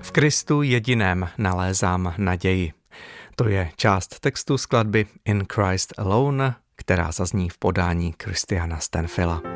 V Kristu jediném nalézám naději. To je část textu skladby In Christ Alone, která zazní v podání Christiana Stanfilla.